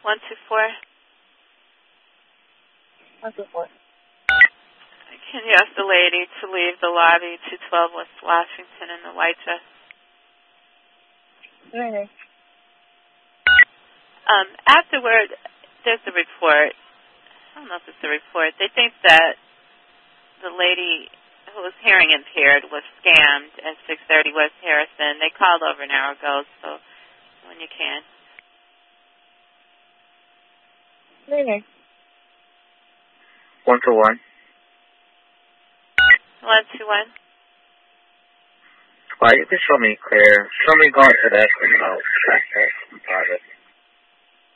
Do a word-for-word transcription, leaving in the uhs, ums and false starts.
one two four. one two four. Can you ask the lady to leave the lobby two twelve West Washington in the white dress? Really? Um, afterward, there's a report. I don't know if it's a report. They think that the lady who was hearing impaired was scammed at six thirty West Harrison. They called over an hour ago, so when you can. Really? One to one. One two one. Well, you can show me clear. Show me going to that house. Private.